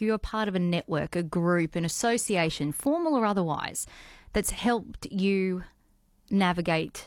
you're part of a network, a group, an association, formal or otherwise, that's helped you navigate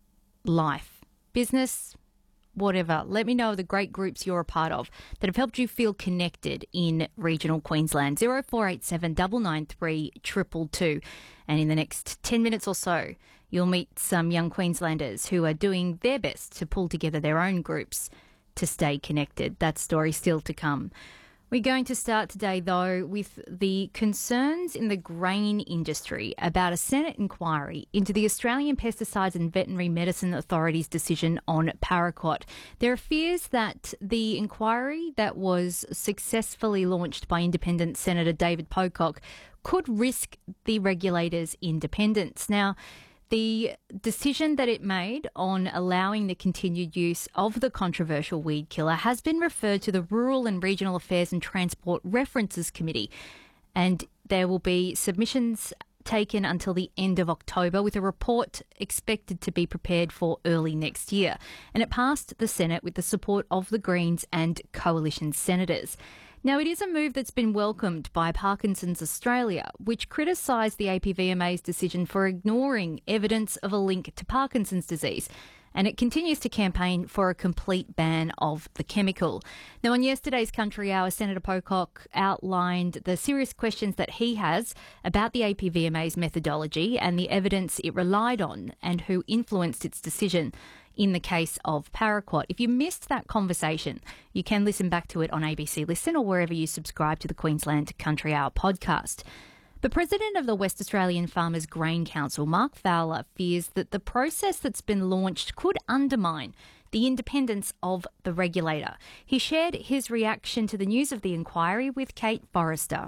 life, business, whatever. Let me know the great groups you're a part of that have helped you feel connected in regional Queensland. 0487 993 222. And in the next 10 minutes or so, you'll meet some young Queenslanders who are doing their best to pull together their own groups to stay connected. That story still to come. We're going to start today, though, with the concerns in the grain industry about a Senate inquiry into the Australian Pesticides and Veterinary Medicine Authority's decision on paraquat. There are fears that the inquiry that was successfully launched by Independent Senator David Pocock could risk the regulator's independence. Now, the decision that it made on allowing the continued use of the controversial weed killer has been referred to the Rural and Regional Affairs and Transport References Committee, and there will be submissions taken until the end of October, with a report expected to be prepared for early next year. And it passed the Senate with the support of the Greens and Coalition senators. Now, it is a move that's been welcomed by Parkinson's Australia, which criticised the APVMA's decision for ignoring evidence of a link to Parkinson's disease. And it continues to campaign for a complete ban of the chemical. Now, on yesterday's Country Hour, Senator Pocock outlined the serious questions that he has about the APVMA's methodology and the evidence it relied on and who influenced its decision in the case of paraquat. If you missed that conversation, you can listen back to it on ABC Listen or wherever you subscribe to the Queensland Country Hour podcast. The president of the West Australian Farmers Grain Council, Mark Fowler, fears that the process that's been launched could undermine the independence of the regulator. He shared his reaction to the news of the inquiry with Kate Forrester.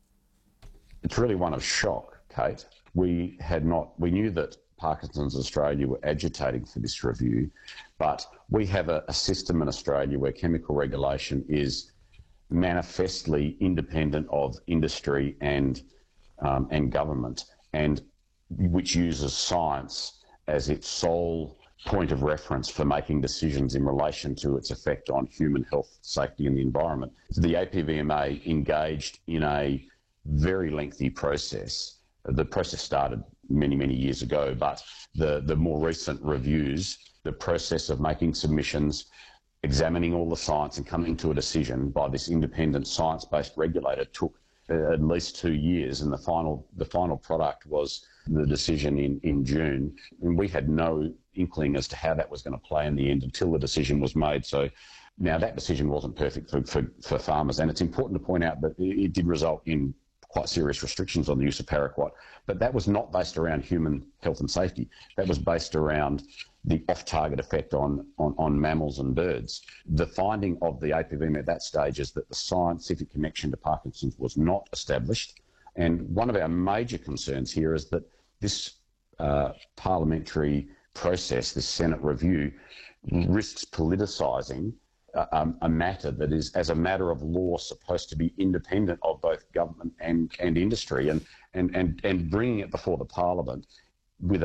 It's really one of shock, Kate. We knew that Parkinson's Australia were agitating for this review, but we have a system in Australia where chemical regulation is manifestly independent of industry and government, and which uses science as its sole point of reference for making decisions in relation to its effect on human health, safety and the environment. The APVMA engaged in a very lengthy process. The process started many, many years ago, but the more recent reviews, the process of making submissions, examining all the science and coming to a decision by this independent science-based regulator took at least 2 years, and the final product was the decision in June. And we had no inkling as to how that was going to play in the end until the decision was made. So now that decision wasn't perfect for farmers, and it's important to point out that it did result in quite serious restrictions on the use of paraquat. But that was not based around human health and safety. That was based around the off-target effect on mammals and birds. The finding of the APVMA at that stage is that the scientific connection to Parkinson's was not established. And one of our major concerns here is that this parliamentary process, this Senate review, risks politicising a matter that is, as a matter of law, supposed to be independent of both government and industry, and bringing it before the Parliament with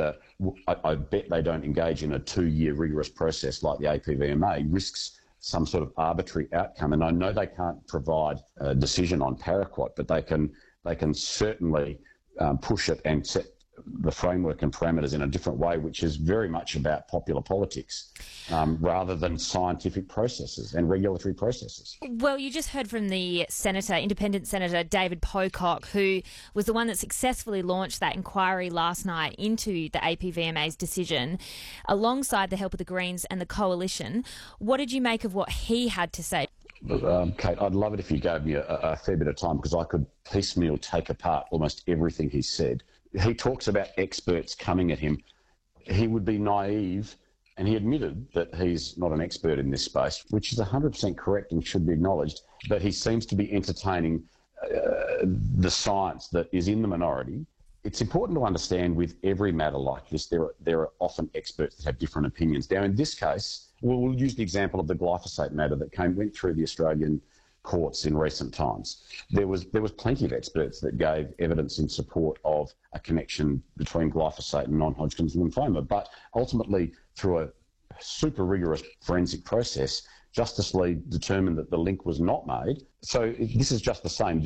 I bet they don't engage in a 2-year rigorous process like the APVMA, risks some sort of arbitrary outcome. And I know they can't provide a decision on paraquat, but they can certainly push it and set the framework and parameters in a different way, which is very much about popular politics rather than scientific processes and regulatory processes. Well, you just heard from the Senator, Independent Senator David Pocock, who was the one that successfully launched that inquiry last night into the APVMA's decision, alongside the help of the Greens and the Coalition. What did you make of what he had to say? Kate, I'd love it if you gave me a fair bit of time, because I could piecemeal take apart almost everything he said. He talks about experts coming at him. He would be naive, and he admitted that he's not an expert in this space, which is 100% correct and should be acknowledged, but he seems to be entertaining the science that is in the minority. It's important to understand with every matter like this, there are often experts that have different opinions. Now, in this case, we'll use the example of the glyphosate matter that went through the Australian courts in recent times. There was plenty of experts that gave evidence in support of a connection between glyphosate and non-Hodgkin's lymphoma, but ultimately, through a super rigorous forensic process, Justice Lee determined that the link was not made. So this is just the same.